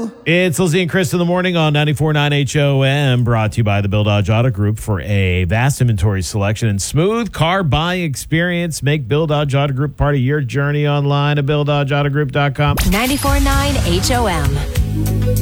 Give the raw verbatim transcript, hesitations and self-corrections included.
It's Lizzie and Chris in the morning on ninety-four point nine H O M, brought to you by the Bill Dodge Auto Group. For a vast inventory selection and smooth car buying experience, make Bill Dodge Auto Group part of your journey online at bill dodge auto group dot com. ninety-four point nine H O M.